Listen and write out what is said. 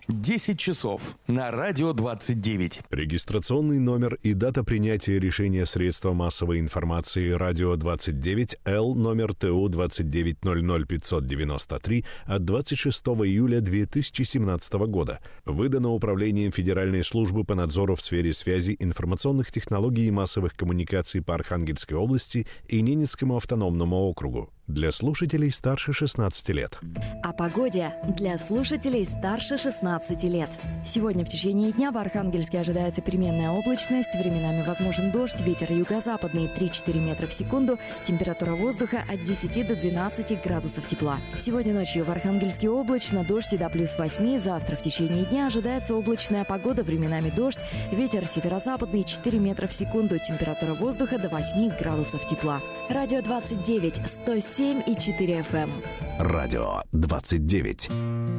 10 часов на радио 29. Регистрационный номер и дата принятия решения средства массовой информации радио 29 Л номер ТУ 2900593 от 26 июля 2017 года. Выдано Управлением Федеральной службы по надзору в сфере связи, информационных технологий и массовых коммуникаций по Архангельской области и Ненецкому автономному округу. Для слушателей старше 16 лет. О погоде для слушателей старше 16 лет. Сегодня в течение дня в Архангельске ожидается переменная облачность, временами возможен дождь, ветер юго-западный 3-4 метра в секунду, температура воздуха от 10 до 12 градусов тепла. Сегодня ночью в Архангельске облачно, дождь и до +8, завтра в течение дня ожидается облачная погода, временами дождь, ветер северо-западный 4 метра в секунду, температура воздуха до 8 градусов тепла. Радио 29, 107,4 FM. Радио 29.